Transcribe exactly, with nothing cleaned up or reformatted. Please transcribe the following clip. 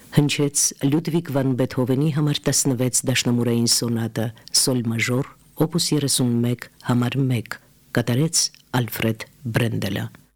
Հնչեց Լյուդվիգ վան Բեթհովենի համար տասնվեց դաշնամուրային սոնատը սոլ մաժոր, օպուս երեսունմեկ, համար մեկ, կատարեց Ալֆրեդ Բրենդելը։